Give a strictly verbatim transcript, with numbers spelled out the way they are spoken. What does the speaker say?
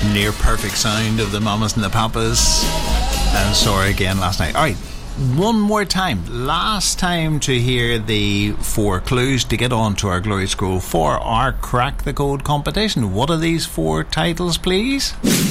near perfect sound of the Mamas and the Papas and Sorry Again last night. Alright, one more time. Last time to hear the four clues to get on to our Glory Scroll for our Crack the Code competition. What are these four titles, please?